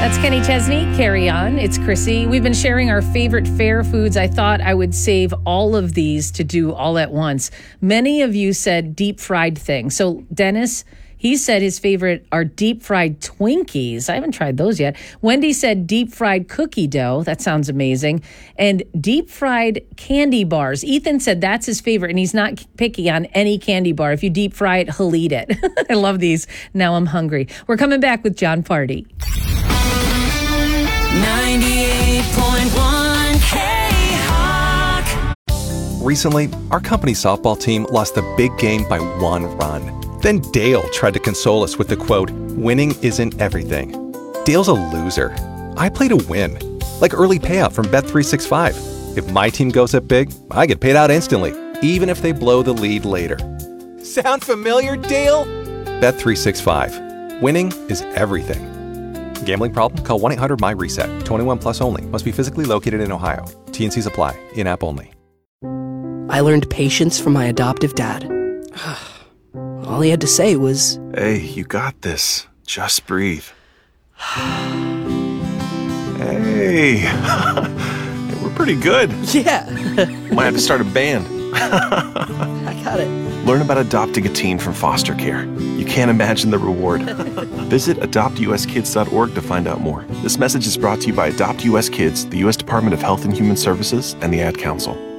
That's Kenny Chesney. Carry on. It's Chrissy. We've been sharing our favorite fair foods. I thought I would save all of these to do all at once. Many of you said deep fried things. So Dennis, he said his favorite are deep fried Twinkies. I haven't tried those yet. Wendy said deep fried cookie dough. That sounds amazing. And deep fried candy bars. Ethan said that's his favorite, and he's not picky on any candy bar. If you deep fry it, he'll eat it. I love these. Now I'm hungry. We're coming back with John Party. 98.1 K-Hawk. Recently, our company softball team lost the big game by 1 run. Then Dale tried to console us with the quote, "Winning isn't everything." Dale's a loser. I play to win, like early payout from Bet365. If my team goes up big, I get paid out instantly, even if they blow the lead later. Sound familiar, Dale? Bet365. Winning is everything. Gambling problem? Call 1-800-MY-RESET. 21 plus only. Must be physically located in Ohio. T&Cs apply. In-app only. I learned patience from my adoptive dad. All he had to say was, "Hey, you got this. Just breathe." Hey, we're pretty good. yeah, Might have to start a band. I got it. Learn about adopting a teen from foster care. You can't imagine the reward. Visit adoptuskids.org to find out more. This message is brought to you by Adopt US Kids, the U.S. Department of Health and Human Services, and the Ad Council.